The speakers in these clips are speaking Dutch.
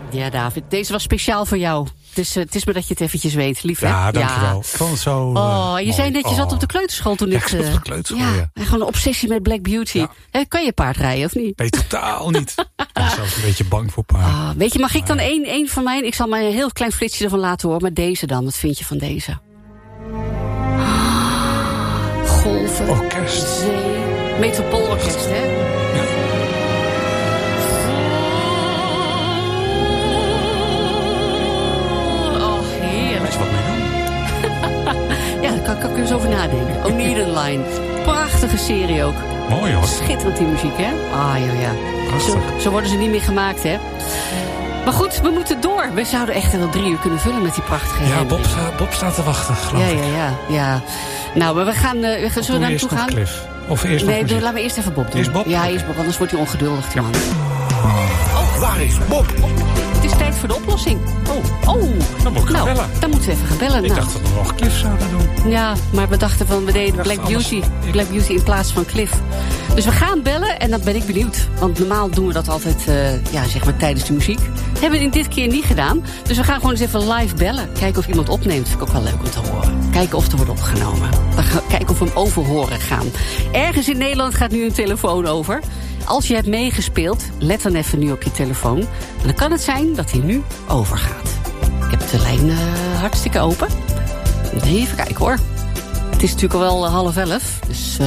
Ja, David, deze was speciaal voor jou. Het is maar dat je het eventjes weet, lief hè? Ja, dankjewel. Ik vond het zo je zei net, je zat op de kleuterschool toen dit... Ja, ik zat op de kleuterschool, ja. Gewoon een obsessie met Black Beauty. Ja. Kan je paard rijden, of niet? Nee, totaal niet. Ik ben zelfs een beetje bang voor paarden. Weet je, mag ik dan één van mijn... Ik zal maar een heel klein flitsje ervan laten horen. Maar deze dan, wat vind je van deze? Golven, orkest. Zee, Metropoolorkest, hè? Ja. Oh, heerlijk. Weet je wat mee doen? Ja, daar kan ik eens over nadenken. Oneiden Line. Prachtige serie ook. Mooi hoor. Schitterend die muziek, hè? Ja. Prachtig. Zo worden ze niet meer gemaakt, hè? Maar goed, we moeten door. We zouden echt wel 3 uur kunnen vullen met die prachtige herinneringen. Ja, Bob staat te wachten, geloof ik. Ja. Nou, maar we gaan zo naar naartoe gaan. Cliff. Of eerst nog muziek? Laten we eerst even Bob doen. Eerst Bob? Ja, eerst Bob, anders wordt hij ongeduldig, die man. Waar is Bob? Het is tijd voor de oplossing. Dan moet ik gaan bellen. Dan moeten we even gaan bellen. Ik dacht dat we nog Cliff zouden doen. Ja, maar we dachten van, we deden Black Beauty in plaats van Cliff. Dus we gaan bellen en dan ben ik benieuwd. Want normaal doen we dat altijd zeg maar tijdens de muziek. Hebben we dit keer niet gedaan. Dus we gaan gewoon eens even live bellen. Kijken of iemand opneemt. Vind ik ook wel leuk om te horen. Kijken of er wordt opgenomen. Kijken of we hem overhoren gaan. Ergens in Nederland gaat nu een telefoon over. Als je hebt meegespeeld, let dan even nu op je telefoon. En dan kan het zijn dat hij nu overgaat. Ik heb de lijn hartstikke open. Even kijken hoor. Het is natuurlijk al wel 10:30. Dus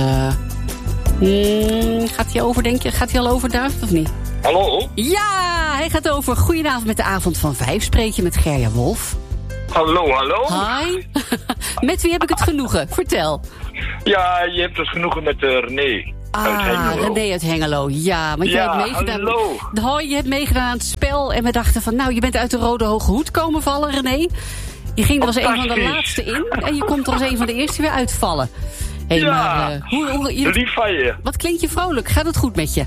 gaat hij over, denk je? Gaat hij al over, David, of niet? Hallo? Ja, hij gaat over. Goedenavond met de Avond van 5. Spreek je met Gerja Wolf. Hallo. Hi. Met wie heb ik het genoegen? Vertel. Ja, je hebt het genoegen met René. Uit Hengelo. René uit Hengelo. Ja, want jij hebt meegedaan. Hallo. Hoi, je hebt meegedaan aan het spel. En we dachten van, nou, je bent uit de Rode Hoge Hoed komen vallen, René. Je ging er als een van de laatste in. En je komt er als een van de eerste weer uitvallen. Hey, maar, lief van je. Wat klinkt je vrolijk? Gaat het goed met je?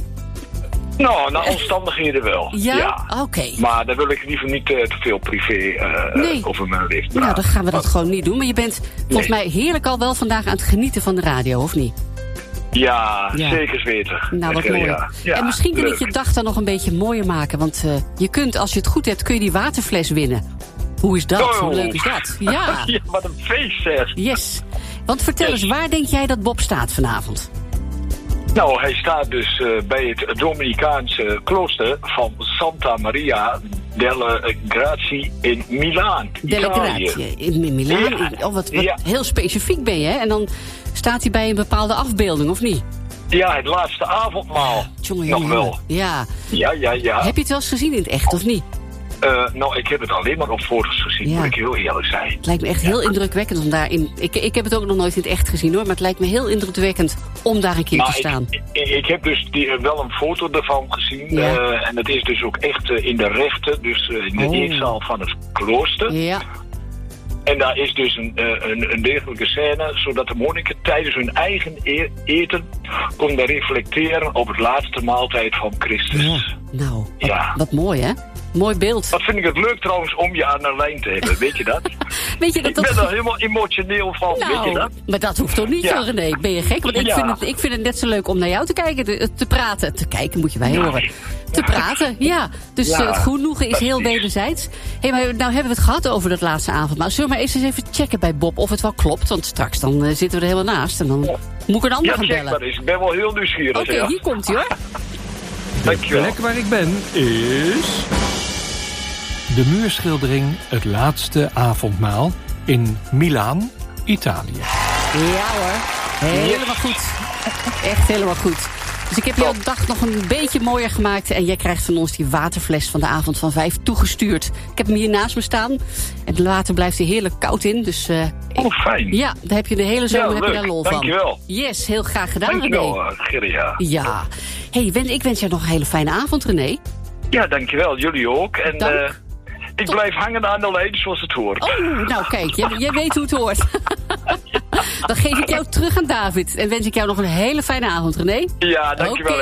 Nou, naar omstandigheden wel. Ja? Oké. Maar daar wil ik liever niet te veel privé over mijn leven praten. Nou, dan gaan we dat gewoon niet doen. Maar je bent volgens mij heerlijk al wel vandaag aan het genieten van de radio, of niet? Ja, zeker weten. Nou, wat mooi. Ja, en misschien kan ik je dag dan nog een beetje mooier maken. Want je kunt, als je het goed hebt, kun je die waterfles winnen. Hoe is dat? Hoe leuk is dat? Ja. Ja, wat een feest zeg. Yes. Want vertel eens, waar denk jij dat Bob staat vanavond? Nou, hij staat dus bij het Dominicaanse klooster van Santa Maria delle Grazie in Milaan, Delle Grazie in Milaan. Ja. Wat heel specifiek ben je, hè? En dan staat hij bij een bepaalde afbeelding, of niet? Ja, het laatste avondmaal. Nog wel. Ja. Ja. Heb je het wel eens gezien in het echt, of niet? Nou, ik heb het alleen maar op foto's gezien, moet ik heel eerlijk zijn. Het lijkt me echt heel indrukwekkend om daarin... Ik heb het ook nog nooit in het echt gezien, hoor. Maar het lijkt me heel indrukwekkend om daar een keer te staan. Ik heb dus wel een foto ervan gezien. Ja. En het is dus ook echt in de rechten. Dus in de eetzaal van het klooster. Ja. En daar is dus een degelijke scène, zodat de monniken tijdens hun eigen eten konden reflecteren op het laatste maaltijd van Christus. Ja. Nou, wat mooi, hè? Mooi beeld. Dat vind ik het leuk trouwens om je aan de lijn te hebben, weet je dat? Ik ben er helemaal emotioneel van, weet je dat? Maar dat hoeft toch niet zo, René? Ben je gek? Want ik vind het net zo leuk om naar jou te kijken, te praten. Te kijken moet je bij horen. Te praten, ja. Dus het genoegen is heel wederzijds. Hey, maar nou hebben we het gehad over dat laatste avond. Maar zullen we maar eens even checken bij Bob of het wel klopt? Want straks dan zitten we er helemaal naast. En dan moet ik een ander gaan bellen. Maar eens. Ik ben wel heel nieuwsgierig. Oké, hier komt hij, hoor. De plek waar ik ben is... de muurschildering Het Laatste Avondmaal in Milaan, Italië. Ja hoor, helemaal goed. Echt helemaal goed. Dus ik heb jouw dag nog een beetje mooier gemaakt. En jij krijgt van ons die waterfles van de Avond van 5 toegestuurd. Ik heb hem hier naast me staan. En het water blijft er heerlijk koud in. Dus, fijn. Ja, daar heb je de hele zomer heb je daar lol van. Dankjewel. Yes, heel graag gedaan, dankjewel, René. Gerja. Ja. Hey, ik wens jou nog een hele fijne avond, René. Ja, dankjewel. Jullie ook. En ik blijf hangen aan de lijn zoals het hoort. Oh, nou kijk, jij weet hoe het hoort. Dan geef ik jou terug aan David. En wens ik jou nog een hele fijne avond, René. Ja, dankjewel.